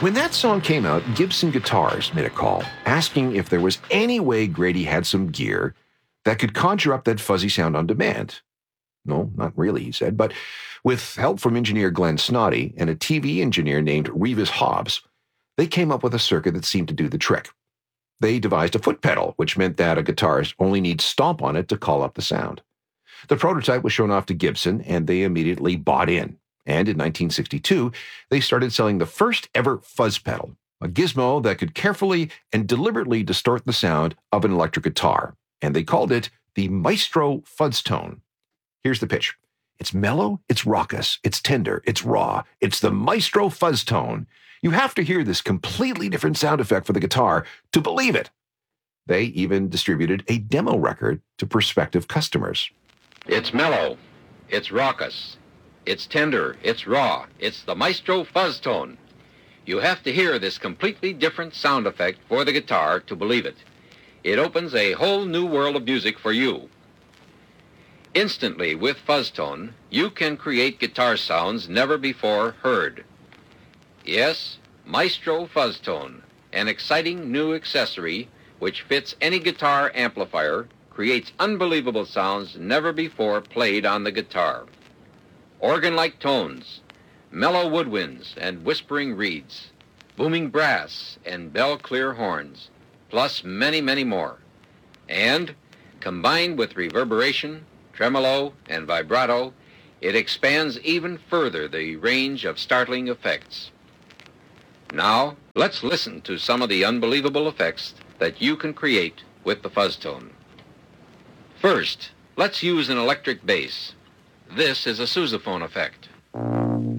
When that song came out, Gibson Guitars made a call, asking if there was any way Grady had some gear that could conjure up that fuzzy sound on demand. No, not really, he said, but with help from engineer Glenn Snoddy and a TV engineer named Revis Hobbs, they came up with a circuit that seemed to do the trick. They devised a foot pedal, which meant that a guitarist only needs stomp on it to call up the sound. The prototype was shown off to Gibson, and they immediately bought in. And in 1962, they started selling the first ever fuzz pedal, a gizmo that could carefully and deliberately distort the sound of an electric guitar, and they called it the Maestro Fuzz Tone. Here's the pitch. It's mellow, it's raucous, it's tender, it's raw. It's the Maestro Fuzz Tone. You have to hear this completely different sound effect for the guitar to believe it. They even distributed a demo record to prospective customers. It's mellow, it's raucous, it's tender, it's raw, it's the Maestro Fuzz Tone. You have to hear this completely different sound effect for the guitar to believe it. It opens a whole new world of music for you. Instantly, with Fuzz Tone, you can create guitar sounds never before heard. Yes, Maestro Fuzz Tone, an exciting new accessory which fits any guitar amplifier, creates unbelievable sounds never before played on the guitar. Organ-like tones, mellow woodwinds and whispering reeds, booming brass and bell-clear horns, plus many, many more. And, combined with reverberation, tremolo, and vibrato, it expands even further the range of startling effects. Now, let's listen to some of the unbelievable effects that you can create with the Fuzz Tone. First, let's use an electric bass. This is a sousaphone effect.